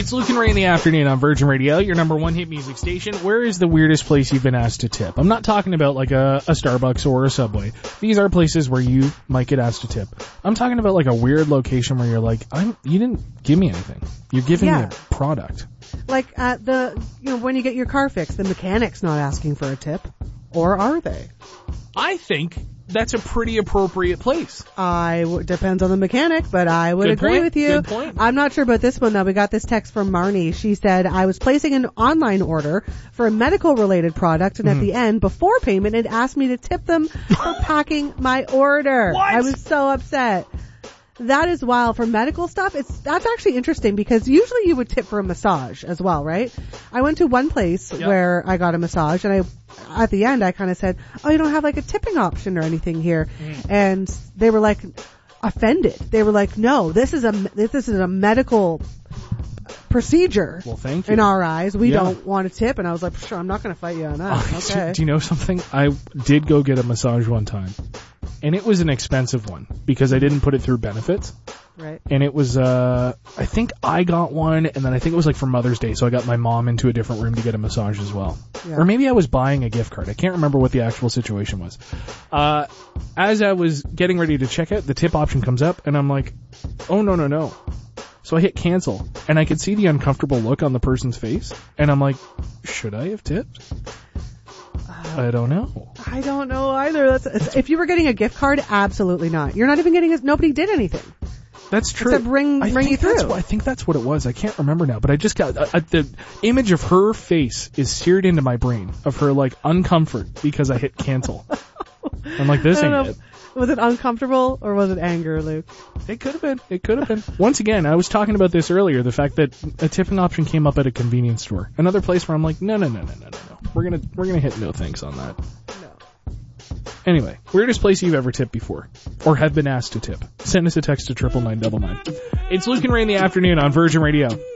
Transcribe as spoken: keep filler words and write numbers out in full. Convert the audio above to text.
It's Luke and Ray in the afternoon on Virgin Radio, your number one hit music station. Where is the weirdest place you've been asked to tip? I'm not talking about like a, a Starbucks or a Subway. These are places where you might get asked to tip. I'm talking about like a weird location where you're like, I'm, you didn't give me anything. You're giving Yeah. me a product. Like at the, you know, when you get your car fixed, the mechanic's not asking for a tip. Or are they? I think that's a pretty appropriate place. I w- depends on the mechanic, but I would Good agree point. with you. Good point. I'm not sure about this one though. We got this text from Marnie. She said, I was placing an online order for a medical related product, and mm. at the end, before payment, it asked me to tip them for packing my order. What? I was so upset. That is wild. For medical stuff, it's that's actually interesting because usually you would tip for a massage as well, right? I went to one place yep. where I got a massage, and I, at the end, I kind of said, "Oh, you don't have like a tipping option or anything here," mm. and they were like offended. They were like, "No, this is a this is a medical procedure." Well, thank you. In our eyes, we yeah. don't want to tip, and I was like, "Sure, I'm not going to fight you on that." Uh, okay. Do you know something? I did go get a massage one time. And it was an expensive one because I didn't put it through benefits. Right. And it was, uh, I think I got one, and then I think it was like for Mother's Day, so I got my mom into a different room to get a massage as well. Yeah. Or maybe I was buying a gift card. I can't remember what the actual situation was. Uh, as I was getting ready to check out, the tip option comes up, and I'm like, oh, no, no, no. So I hit cancel, and I could see the uncomfortable look on the person's face, and I'm like, should I have tipped? I don't know. I don't know either. That's, if you were getting a gift card, absolutely not. You're not even getting a, nobody did anything. That's true. Except ring, I ring you through. What, I think that's what it was. I can't remember now, but I just got, uh, uh, the image of her face is seared into my brain of her like uncomfort because I hit cancel. I'm like, this ain't know. it. Was it uncomfortable or was it anger, Luke? It could have been. It could have been. Once again, I was talking about this earlier, the fact that a tipping option came up at a convenience store. Another place where I'm like, no, no, no, no, no, no, no. We're gonna, we're gonna hit no thanks on that. No. Anyway, weirdest place you've ever tipped before, or have been asked to tip. Send us a text to triple nine double nine. It's Luke and Ray in the afternoon on Virgin Radio.